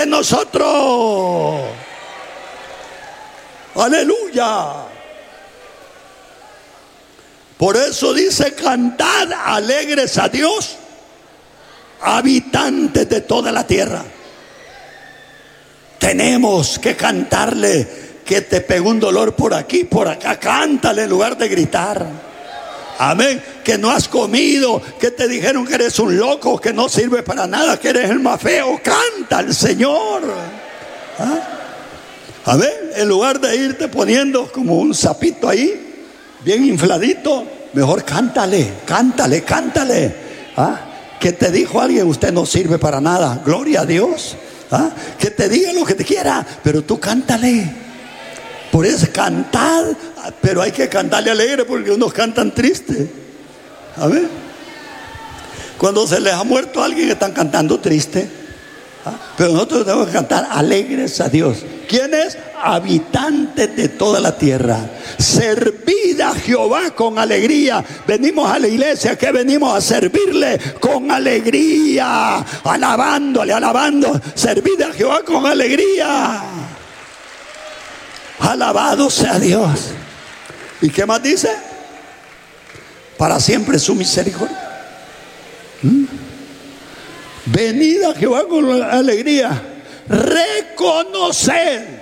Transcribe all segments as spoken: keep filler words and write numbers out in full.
en nosotros. Aleluya. Por eso dice: cantad alegres a Dios, habitantes de toda la tierra. Tenemos que cantarle. Que te pegó un dolor por aquí, por acá, cántale en lugar de gritar. Amén. Que no has comido, que te dijeron que eres un loco, que no sirve para nada, que eres el más feo. Canta al Señor. ¿Ah? Amén. En lugar de irte poniendo como un sapito ahí, bien infladito, mejor cántale, cántale, cántale. ¿Ah? Que te dijo alguien: usted no sirve para nada. Gloria a Dios. ¿Ah? Que te diga lo que te quiera, pero tú cántale. Por eso cantar, pero hay que cantarle alegre, porque unos cantan triste. A ver, cuando se les ha muerto a alguien, están cantando triste. ¿Ah? Pero nosotros tenemos que cantar alegres a Dios. ¿Quién es? Habitantes de toda la tierra. Servid a Jehová con alegría. Venimos a la iglesia, que venimos a servirle con alegría, alabándole, alabando. Servid a Jehová con alegría. Alabado sea Dios. ¿Y qué más dice? Para siempre su misericordia. ¿Mm? Venid a Jehová con alegría. Reconocer.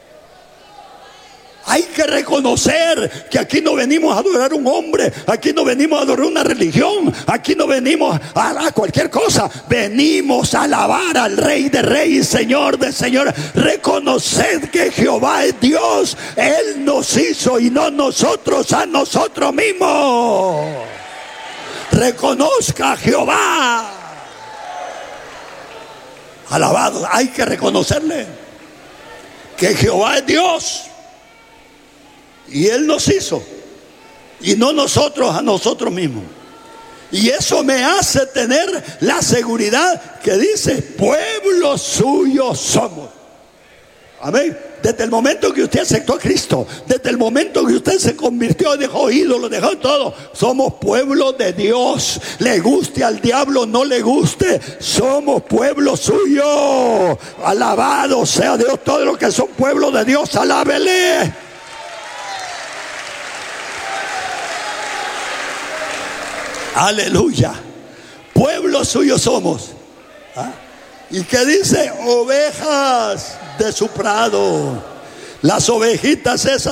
Hay que reconocer que aquí no venimos a adorar a un hombre, aquí no venimos a adorar una religión, aquí no venimos a, a cualquier cosa. Venimos a alabar al Rey de Reyes, Señor de Señores. Reconoced que Jehová es Dios. Él nos hizo y no nosotros a nosotros mismos. Reconozca a Jehová. Alabado. Hay que reconocerle que Jehová es Dios. Y Él nos hizo, y no nosotros a nosotros mismos. Y eso me hace tener la seguridad que dice: pueblo suyo somos. Amén. Desde el momento que usted aceptó a Cristo, desde el momento que usted se convirtió, dejó ídolos, dejó todo, somos pueblo de Dios. Le guste al diablo, no le guste, somos pueblo suyo. Alabado sea Dios. Todos los que son pueblo de Dios, alábele. Aleluya. Pueblo suyo somos. ¿Ah? ¿Y qué dice? Ovejas de su prado. Las ovejitas esas